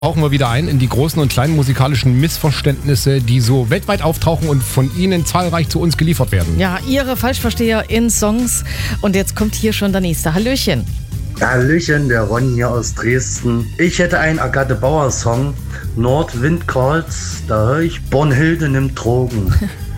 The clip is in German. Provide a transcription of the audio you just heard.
Tauchen wir wieder ein in die großen und kleinen musikalischen Missverständnisse, die so weltweit auftauchen und von Ihnen zahlreich zu uns geliefert werden. Ja, Ihre Falschversteher in Songs. Und jetzt kommt hier schon der nächste. Hallöchen. Hallöchen, der Ron hier aus Dresden. Ich hätte einen Agathe Bauer Song. Nordwind calls, da höre ich Bornhilde nimmt Drogen.